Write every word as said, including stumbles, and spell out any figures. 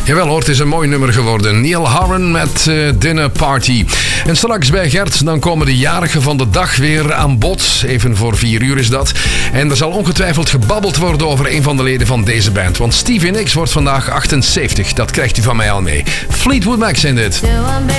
Jawel hoor, het is een mooi nummer geworden. Niall Horan met uh, Dinner Party. En straks bij Gert, dan komen de jarigen van de dag weer aan bod. Even voor vier uur is dat. En er zal ongetwijfeld gebabbeld worden over een van de leden van deze band. Want Stevie Nicks wordt vandaag achtenzeventig. Dat krijgt u van mij al mee. Fleetwood Mac zijn dit.